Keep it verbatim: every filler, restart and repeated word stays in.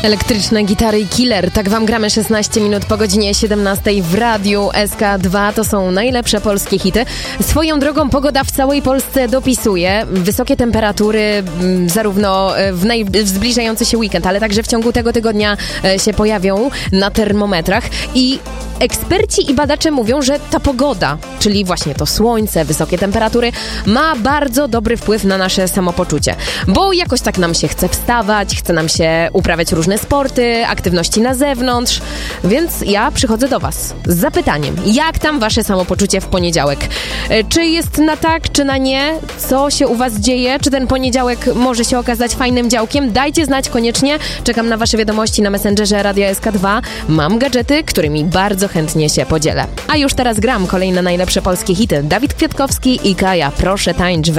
Elektryczne gitary i Killer. Tak wam gramy szesnaście minut po godzinie siedemnastej w radiu S K dwa. To są najlepsze polskie hity. Swoją drogą pogoda w całej Polsce dopisuje. Wysokie temperatury zarówno w, naj... w zbliżający się weekend, ale także w ciągu tego tygodnia się pojawią na termometrach. I eksperci i badacze mówią, że ta pogoda, czyli właśnie to słońce, wysokie temperatury, ma bardzo dobry wpływ na nasze samopoczucie. Bo jakoś tak nam się chce wstawać, chce nam się uprawiać różne sporty, aktywności na zewnątrz. Więc ja przychodzę do was z zapytaniem, jak tam wasze samopoczucie w poniedziałek? Czy jest na tak, czy na nie? Co się u was dzieje? Czy ten poniedziałek może się okazać fajnym działkiem? Dajcie znać koniecznie. Czekam na wasze wiadomości na Messengerze Radia S K dwa. Mam gadżety, którymi bardzo chętnie się podzielę. A już teraz gram kolejne najlepsze polskie hity. Dawid Kwiatkowski i Kaja. Proszę tańcz w